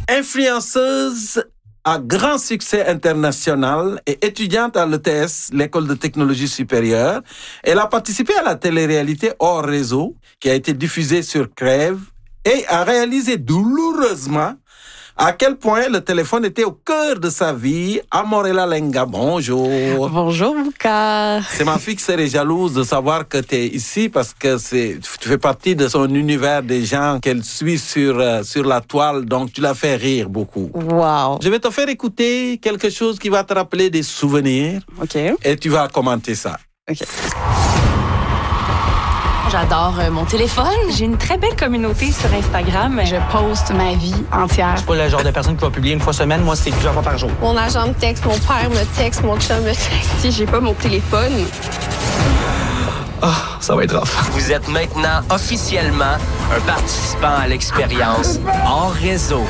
Influenceuse à grand succès international et étudiante à l'ETS, l'École de technologie supérieure, elle a participé à la télé-réalité Hors Réseau, qui a été diffusée sur Crève, et a réalisé douloureusement à quel point le téléphone était au cœur de sa vie. Amorella Lenga, bonjour. Bonjour, Bouka. C'est ma fille qui serait jalouse de savoir que tu es ici parce que tu fais partie de son univers des gens qu'elle suit sur la toile, donc tu la fais rire beaucoup. Wow. Je vais te faire écouter quelque chose qui va te rappeler des souvenirs. Ok. Et tu vas commenter ça. Ok. J'adore mon téléphone. J'ai une très belle communauté sur Instagram. Je poste ma vie entière. Je suis pas le genre de personne qui va publier une fois semaine. Moi, c'est plusieurs fois par jour. Mon agent me texte, mon père me texte, mon chum me texte. Si j'ai pas mon téléphone, Ça va être rough. Vous êtes maintenant officiellement un participant à l'expérience Hors Réseau.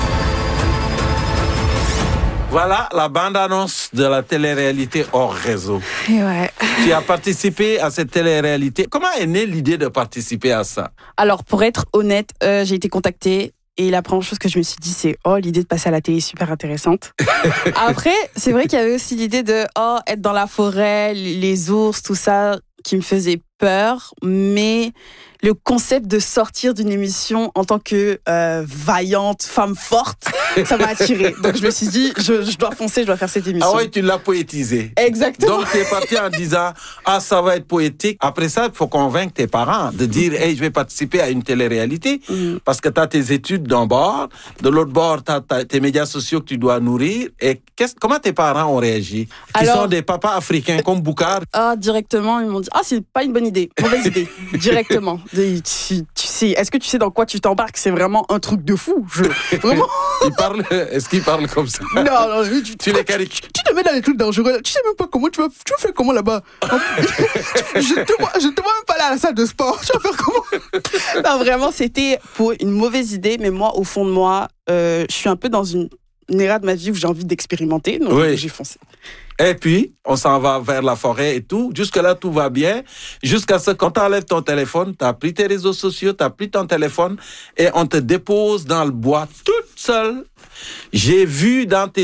Voilà la bande-annonce de la télé-réalité Hors Réseau. Et ouais. Tu as participé à cette télé-réalité. Comment est née l'idée de participer à ça? Alors, pour être honnête, j'ai été contactée et la première chose que je me suis dit, c'est l'idée de passer à la télé est super intéressante. Après, c'est vrai qu'il y avait aussi l'idée de être dans la forêt, les ours, tout ça, qui me faisait peur, mais le concept de sortir d'une émission en tant que vaillante femme forte, ça m'a attirée. Donc je me suis dit, je dois foncer, je dois faire cette émission. Ah ouais, tu l'as poétisé. Exactement. Donc tu es parti en disant, ça va être poétique. Après ça, il faut convaincre tes parents de dire, je vais participer à une télé-réalité parce que tu as tes études d'un bord, de l'autre bord, tu as tes médias sociaux que tu dois nourrir. Et comment tes parents ont réagi? Qui sont des papas africains comme Boucar? Directement, ils m'ont dit, c'est pas une bonne idée, mauvaise idée. Directement. Tu sais, est-ce que tu sais dans quoi tu t'embarques? C'est vraiment un truc de fou. Vraiment. Est-ce qu'ils parlent comme ça? Non, tu les caricatures. Tu te mets dans les trucs dangereux. Tu sais même pas comment tu vas faire comment là-bas. Je te vois même pas aller à la salle de sport. Tu vas faire comment? Non, vraiment, c'était pour une mauvaise idée. Mais moi, au fond de moi, je suis un peu dans une ère de ma vie où j'ai envie d'expérimenter. Donc, j'ai foncé. Et puis, on s'en va vers la forêt et tout. Jusque-là, tout va bien. Jusqu'à ce qu'on t'enlève ton téléphone, t'as pris tes réseaux sociaux, t'as pris ton téléphone et on te dépose dans le bois toute seule. J'ai vu dans tes